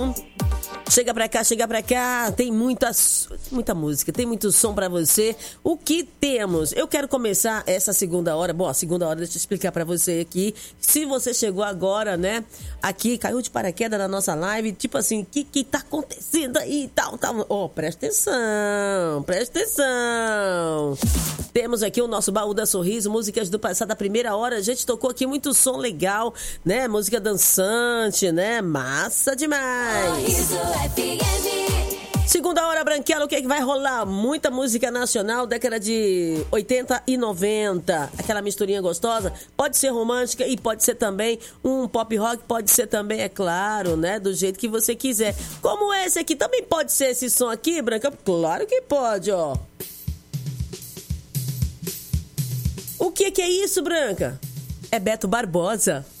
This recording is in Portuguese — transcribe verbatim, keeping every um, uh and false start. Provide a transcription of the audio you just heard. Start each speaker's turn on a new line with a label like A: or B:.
A: Chega pra cá, chega pra cá, tem muita, muita música, tem muito som pra você. O que temos? Eu quero começar essa segunda hora. Bom, a segunda hora, deixa eu explicar pra você aqui. Se você chegou agora, né, aqui, caiu de paraquedas na nossa live, tipo assim, o que que tá acontecendo aí e tal, tal. Ó, oh, presta atenção, presta atenção. Temos aqui o nosso Baú da Sorriso, músicas do passado da primeira hora. A gente tocou aqui muito som legal, né, música dançante, né, massa demais. Sorriso F M. Segunda hora, Branquela, o que é que vai rolar? Muita música nacional, década de oitenta e noventa. Aquela misturinha gostosa. Pode ser romântica e pode ser também um pop rock. Pode ser também, é claro, né? Do jeito que você quiser. Como esse aqui. Também pode ser esse som aqui, Branca? Claro que pode, ó. O que que é isso, Branca? É Beto Barbosa.